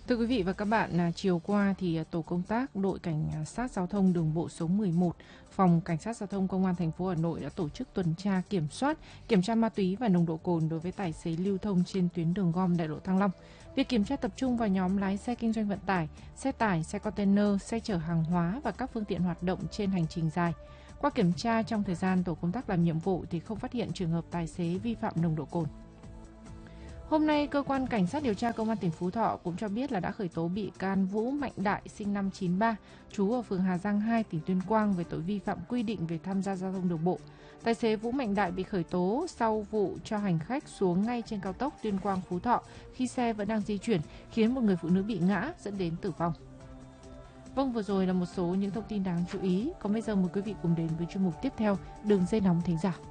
Thưa quý vị và các bạn, chiều qua thì tổ công tác đội cảnh sát giao thông đường bộ số 11, phòng cảnh sát giao thông công an thành phố Hà Nội đã tổ chức tuần tra kiểm tra ma túy và nồng độ cồn đối với tài xế lưu thông trên tuyến đường gom đại lộ Thăng Long. Việc kiểm tra tập trung vào nhóm lái xe kinh doanh vận tải, xe container, xe chở hàng hóa và các phương tiện hoạt động trên hành trình dài. Qua kiểm tra trong thời gian tổ công tác làm nhiệm vụ thì không phát hiện trường hợp tài xế vi phạm nồng độ cồn. Hôm nay, Cơ quan Cảnh sát điều tra Công an tỉnh Phú Thọ cũng cho biết là đã khởi tố bị can Vũ Mạnh Đại sinh năm 93, trú ở phường Hà Giang 2, tỉnh Tuyên Quang về tội vi phạm quy định về tham gia giao thông đường bộ. Tài xế Vũ Mạnh Đại bị khởi tố sau vụ cho hành khách xuống ngay trên cao tốc Tuyên Quang - Phú Thọ khi xe vẫn đang di chuyển, khiến một người phụ nữ bị ngã dẫn đến tử vong. Vâng, vừa rồi là một số những thông tin đáng chú ý. Còn bây giờ mời quý vị cùng đến với chuyên mục tiếp theo, Đường dây nóng thính giả.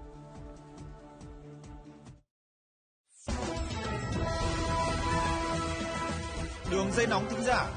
Đường dây nóng thính giả.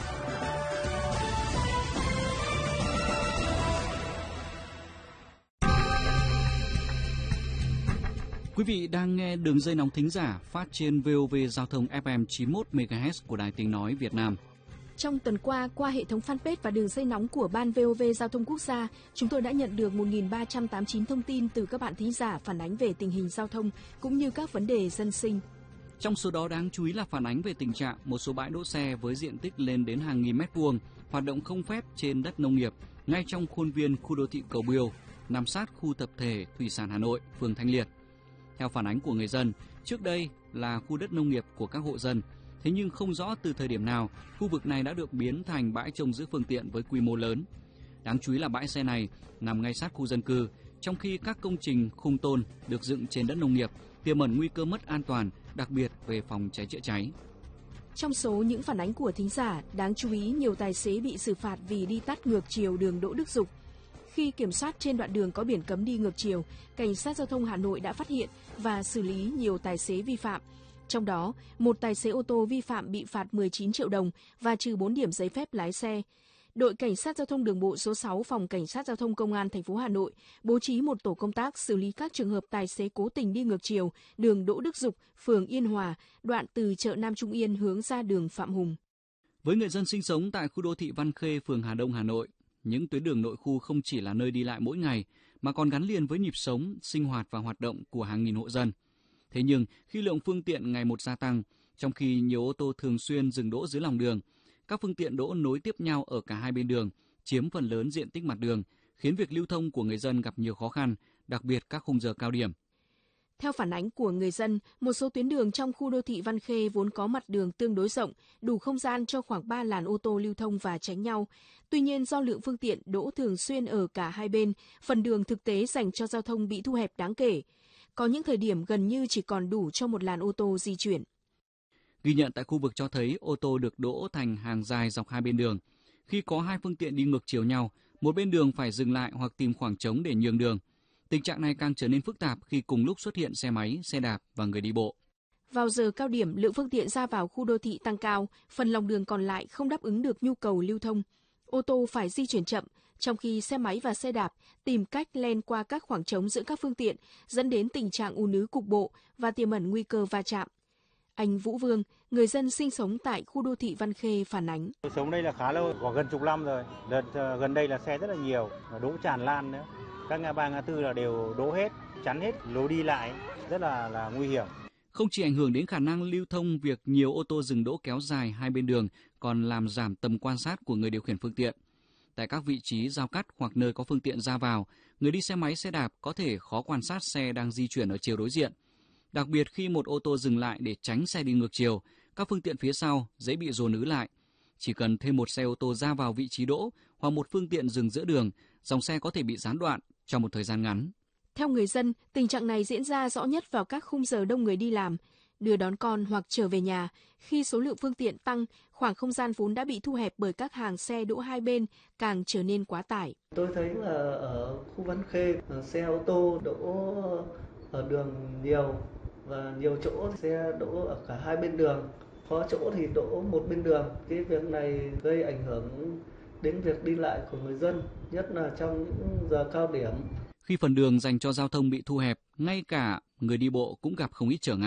Quý vị đang nghe đường dây nóng thính giả phát trên VOV Giao thông FM 91 MHz của Đài Tiếng nói Việt Nam. Trong tuần qua hệ thống fanpage và đường dây nóng của Ban VOV Giao thông Quốc gia, chúng tôi đã nhận được 1.389 thông tin từ các bạn thính giả phản ánh về tình hình giao thông cũng như các vấn đề dân sinh. Trong số đó đáng chú ý là phản ánh về tình trạng một số bãi đỗ xe với diện tích lên đến hàng nghìn mét vuông hoạt động không phép trên đất nông nghiệp ngay trong khuôn viên khu đô thị Cầu Biêu, nằm sát khu tập thể Thủy sản Hà Nội, phường Thanh Liệt. Theo phản ánh của người dân, trước đây là khu đất nông nghiệp của các hộ dân, thế nhưng không rõ từ thời điểm nào khu vực này đã được biến thành bãi trông giữ phương tiện với quy mô lớn. Đáng chú ý là bãi xe này nằm ngay sát khu dân cư, trong khi các công trình khung tôn được dựng trên đất nông nghiệp tiềm ẩn nguy cơ mất an toàn, đặc biệt về phòng cháy chữa cháy. Trong số những phản ánh của thính giả, đáng chú ý nhiều tài xế bị xử phạt vì đi tắt ngược chiều đường Đỗ Đức Dục. Khi kiểm soát trên đoạn đường có biển cấm đi ngược chiều, Cảnh sát Giao thông Hà Nội đã phát hiện và xử lý nhiều tài xế vi phạm. Trong đó, một tài xế ô tô vi phạm bị phạt 19 triệu đồng và trừ 4 điểm giấy phép lái xe. Đội Cảnh sát Giao thông đường bộ số 6 Phòng Cảnh sát Giao thông Công an thành phố Hà Nội bố trí một tổ công tác xử lý các trường hợp tài xế cố tình đi ngược chiều đường Đỗ Đức Dục, phường Yên Hòa, đoạn từ chợ Nam Trung Yên hướng ra đường Phạm Hùng. Với người dân sinh sống tại khu đô thị Văn Khê, phường Hà Đông, Hà Nội, những tuyến đường nội khu không chỉ là nơi đi lại mỗi ngày mà còn gắn liền với nhịp sống, sinh hoạt và hoạt động của hàng nghìn hộ dân. Thế nhưng khi lượng phương tiện ngày một gia tăng, trong khi nhiều ô tô thường xuyên dừng đỗ dưới lòng đường, các phương tiện đỗ nối tiếp nhau ở cả hai bên đường, chiếm phần lớn diện tích mặt đường, khiến việc lưu thông của người dân gặp nhiều khó khăn, đặc biệt các khung giờ cao điểm. Theo phản ánh của người dân, một số tuyến đường trong khu đô thị Văn Khê vốn có mặt đường tương đối rộng, đủ không gian cho khoảng 3 làn ô tô lưu thông và tránh nhau. Tuy nhiên do lượng phương tiện đỗ thường xuyên ở cả hai bên, phần đường thực tế dành cho giao thông bị thu hẹp đáng kể. Có những thời điểm gần như chỉ còn đủ cho một làn ô tô di chuyển. Ghi nhận tại khu vực cho thấy ô tô được đỗ thành hàng dài dọc hai bên đường. Khi có hai phương tiện đi ngược chiều nhau, một bên đường phải dừng lại hoặc tìm khoảng trống để nhường đường. Tình trạng này càng trở nên phức tạp khi cùng lúc xuất hiện xe máy, xe đạp và người đi bộ. Vào giờ cao điểm, lượng phương tiện ra vào khu đô thị tăng cao, phần lòng đường còn lại không đáp ứng được nhu cầu lưu thông. Ô tô phải di chuyển chậm, trong khi xe máy và xe đạp tìm cách len qua các khoảng trống giữa các phương tiện, dẫn đến tình trạng ùn ứ cục bộ và tiềm ẩn nguy cơ va chạm. Anh Vũ Vương, người dân sinh sống tại khu đô thị Văn Khê phản ánh. Tôi sống đây là khá lâu, có gần chục năm rồi. Gần đây là xe rất là nhiều, đỗ tràn lan nữa. Các ngã ba ngã tư là đều đỗ hết, chắn hết lối đi lại, rất là nguy hiểm. Không chỉ ảnh hưởng đến khả năng lưu thông, việc nhiều ô tô dừng đỗ kéo dài hai bên đường còn làm giảm tầm quan sát của người điều khiển phương tiện. Tại các vị trí giao cắt hoặc nơi có phương tiện ra vào, người đi xe máy, xe đạp có thể khó quan sát xe đang di chuyển ở chiều đối diện. Đặc biệt khi một ô tô dừng lại để tránh xe đi ngược chiều, các phương tiện phía sau dễ bị dồn ứ lại. Chỉ cần thêm một xe ô tô ra vào vị trí đỗ hoặc một phương tiện dừng giữa đường, dòng xe có thể bị gián đoạn trong một thời gian ngắn. Theo người dân, tình trạng này diễn ra rõ nhất vào các khung giờ đông người đi làm, đưa đón con hoặc trở về nhà. Khi số lượng phương tiện tăng, khoảng không gian vốn đã bị thu hẹp bởi các hàng xe đỗ hai bên càng trở nên quá tải. Tôi thấy là ở khu Văn Khê, xe ô tô đỗ ở đường nhiều và nhiều chỗ xe đỗ ở cả hai bên đường. Có chỗ thì đỗ một bên đường. Cái việc này gây ảnh hưởng đến việc đi lại của người dân, nhất là trong những giờ cao điểm. Khi phần đường dành cho giao thông bị thu hẹp, ngay cả người đi bộ cũng gặp không ít trở ngại.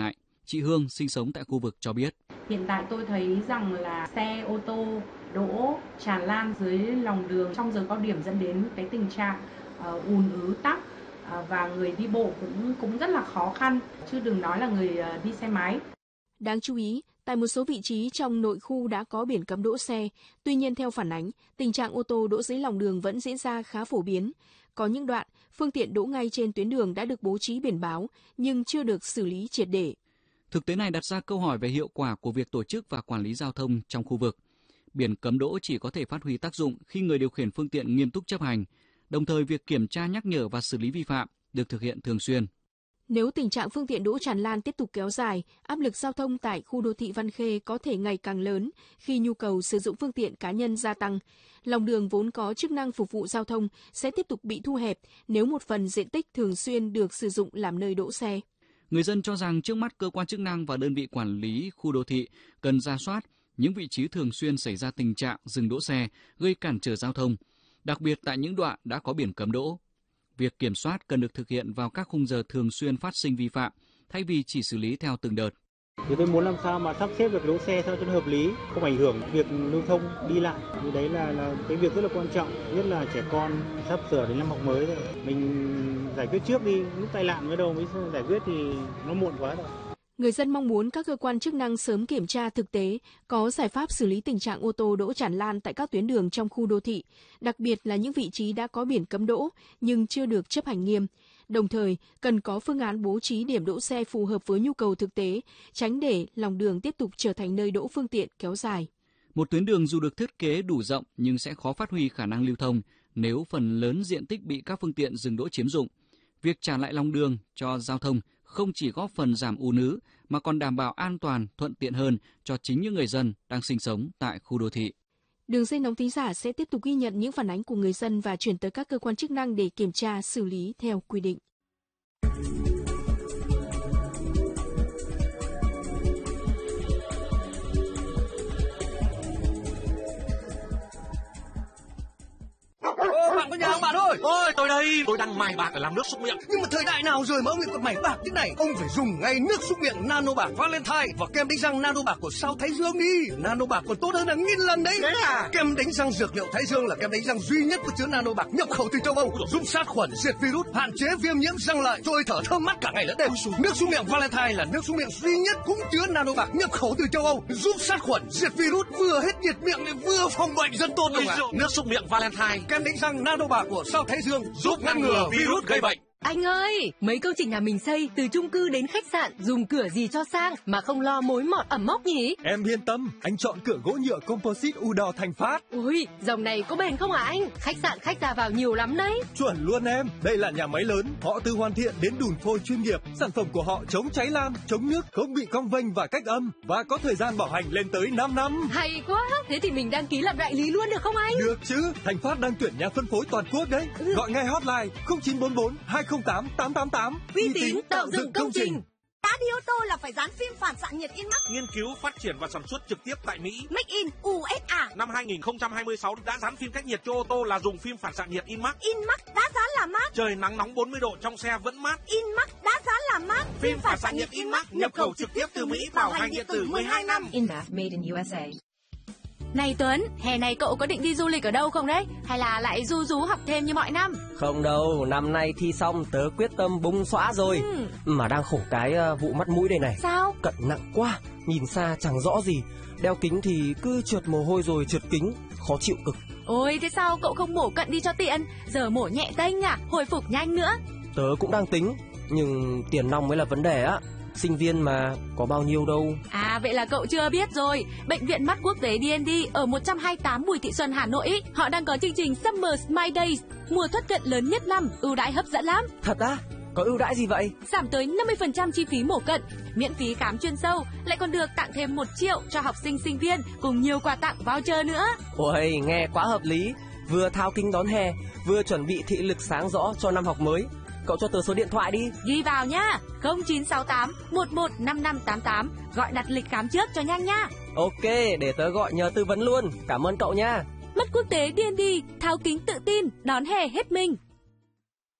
Chị Hương sinh sống tại khu vực cho biết. Hiện tại tôi thấy rằng là xe ô tô đỗ tràn lan dưới lòng đường trong giờ cao điểm dẫn đến cái tình trạng ùn ứ tắc và người đi bộ cũng rất là khó khăn, chứ đừng nói là người đi xe máy. Đáng chú ý, tại một số vị trí trong nội khu đã có biển cấm đỗ xe, tuy nhiên theo phản ánh, tình trạng ô tô đỗ dưới lòng đường vẫn diễn ra khá phổ biến. Có những đoạn, phương tiện đỗ ngay trên tuyến đường đã được bố trí biển báo, nhưng chưa được xử lý triệt để. Thực tế này đặt ra câu hỏi về hiệu quả của việc tổ chức và quản lý giao thông trong khu vực. Biển cấm đỗ chỉ có thể phát huy tác dụng khi người điều khiển phương tiện nghiêm túc chấp hành, đồng thời việc kiểm tra nhắc nhở và xử lý vi phạm được thực hiện thường xuyên. Nếu tình trạng phương tiện đỗ tràn lan tiếp tục kéo dài, áp lực giao thông tại khu đô thị Văn Khê có thể ngày càng lớn khi nhu cầu sử dụng phương tiện cá nhân gia tăng. Lòng đường vốn có chức năng phục vụ giao thông sẽ tiếp tục bị thu hẹp nếu một phần diện tích thường xuyên được sử dụng làm nơi đỗ xe. Người dân cho rằng trước mắt cơ quan chức năng và đơn vị quản lý khu đô thị cần rà soát những vị trí thường xuyên xảy ra tình trạng dừng đỗ xe gây cản trở giao thông, đặc biệt tại những đoạn đã có biển cấm đỗ. Việc kiểm soát cần được thực hiện vào các khung giờ thường xuyên phát sinh vi phạm, thay vì chỉ xử lý theo từng đợt. Thì tôi muốn làm sao mà sắp xếp được đỗ xe sao cho nó hợp lý, không ảnh hưởng việc lưu thông đi lại. Thì đấy là cái việc rất là quan trọng, nhất là trẻ con sắp sửa đến năm học mới rồi. Mình giải quyết trước đi, lúc tai nạn mới đầu mới giải quyết thì nó muộn quá rồi. Người dân mong muốn các cơ quan chức năng sớm kiểm tra thực tế, có giải pháp xử lý tình trạng ô tô đỗ tràn lan tại các tuyến đường trong khu đô thị, đặc biệt là những vị trí đã có biển cấm đỗ nhưng chưa được chấp hành nghiêm. Đồng thời, cần có phương án bố trí điểm đỗ xe phù hợp với nhu cầu thực tế, tránh để lòng đường tiếp tục trở thành nơi đỗ phương tiện kéo dài. Một tuyến đường dù được thiết kế đủ rộng nhưng sẽ khó phát huy khả năng lưu thông nếu phần lớn diện tích bị các phương tiện dừng đỗ chiếm dụng. Việc trả lại lòng đường cho giao thông không chỉ góp phần giảm ùn ứ mà còn đảm bảo an toàn, thuận tiện hơn cho chính những người dân đang sinh sống tại khu đô thị. Đường dây nóng thính giả sẽ tiếp tục ghi nhận những phản ánh của người dân và chuyển tới các cơ quan chức năng để kiểm tra, xử lý theo quy định. Bạn có nhà không bạn ơi? Ôi tôi đây, tôi đang mài bạc để làm nước súc miệng. Nhưng mà thời đại nào rồi mà ông lại còn mài bạc thế này? Ông phải dùng ngay nước súc miệng Nano Bạc Valentine và kem đánh răng Nano Bạc của Sao Thái Dương đi. Nano Bạc còn tốt hơn 1000 lần đấy. Thế à? Kem đánh răng dược liệu Thái Dương là kem đánh răng duy nhất có chứa Nano Bạc nhập khẩu từ châu Âu, giúp sát khuẩn, diệt virus, hạn chế viêm nhiễm răng lợi, trôi thở thơm mát cả ngày lẫn đêm. Nước súc miệng Valentine là nước súc miệng duy nhất cũng chứa Nano Bạc nhập khẩu từ châu Âu, giúp sát khuẩn, diệt virus, vừa hết nhiệt miệng lại vừa phòng bệnh rất tốt đúng không ạ? Nước súc miệng Valentine, kem đánh răng Nano Bạc của Sao Thái Dương giúp ngăn ngừa virus gây bệnh. Anh ơi, mấy công trình nhà mình xây từ chung cư đến khách sạn dùng cửa gì cho sang mà không lo mối mọt ẩm mốc nhỉ? Em yên tâm, anh chọn cửa gỗ nhựa composite Udor Thành Phát. Ui, dòng này có bền không hả anh? Khách sạn khách ra vào nhiều lắm đấy. Chuẩn luôn em, đây là nhà máy lớn, họ từ hoàn thiện đến đùn phôi chuyên nghiệp. Sản phẩm của họ chống cháy lan, chống nước, không bị cong vênh và cách âm và có thời gian bảo hành lên tới 5 năm. Hay quá, thế thì mình đăng ký làm đại lý luôn được không anh? Được chứ, Thành Phát đang tuyển nhà phân phối toàn quốc đấy. Gọi ngay hotline 0944 208 888. Uy tín tạo dựng công trình. Đã đi ô tô là phải dán phim phản xạ nhiệt Inmax. Nghiên cứu, phát triển và sản xuất trực tiếp tại Mỹ. Make in USA. Năm 2026 đã dán phim cách nhiệt cho ô tô là dùng phim phản xạ nhiệt Inmax. Inmax đã dán là mát. Trời nắng nóng 40 độ trong xe vẫn mát. Inmax đã dán là mát. Phim phản xạ nhiệt Inmax nhập khẩu trực tiếp từ Mỹ, bảo hành điện tử 12 năm. Inmax made in USA. Này Tuấn, hè này cậu có định đi du lịch ở đâu không đấy? Hay là lại du rú học thêm như mọi năm? Không đâu, năm nay thi xong tớ quyết tâm bung xõa rồi. Mà đang khổ cái vụ mắt mũi đây này. Sao? Cận nặng quá, nhìn xa chẳng rõ gì. Đeo kính thì cứ trượt mồ hôi rồi trượt kính, khó chịu cực. Ôi, thế sao cậu không mổ cận đi cho tiện? Giờ mổ nhẹ tênh à, hồi phục nhanh nữa. Tớ cũng đang tính, nhưng tiền nong mới là vấn đề á. Sinh viên mà, có bao nhiêu đâu. À, vậy là cậu chưa biết rồi. Bệnh viện Mắt Quốc tế DND ở 128 Bùi Thị Xuân, Hà Nội ý, họ đang có chương trình Summer Smile Days, mùa thoát cận lớn nhất năm, ưu đãi hấp dẫn lắm. Thật á? Có ưu đãi gì vậy? Giảm tới 50% chi phí mổ cận, miễn phí khám chuyên sâu, lại còn được tặng thêm 1 triệu cho học sinh sinh viên cùng nhiều quà tặng voucher nữa. Ôi, nghe quá hợp lý. Vừa thao kính đón hè, vừa chuẩn bị thị lực sáng rõ cho năm học mới. Cậu cho tớ số điện thoại đi. Ghi vào nhá, 0968 115588, gọi đặt lịch khám trước cho nhanh nhá. Ok, để tớ gọi nhờ tư vấn luôn. Cảm ơn cậu nha. Mắt Quốc tế DND, tháo kính tự tin, đón hè hết mình.